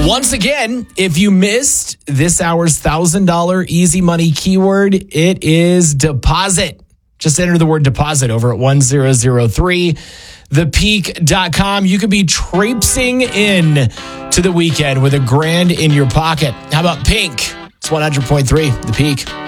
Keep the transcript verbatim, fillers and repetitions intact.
Once again, if you missed this hour's one thousand dollars easy money keyword, it is deposit. Just enter the word deposit over at one zero zero three the peak dot com. You could be traipsing in to the weekend with a grand in your pocket. How about Pink? It's one hundred point three The Peak.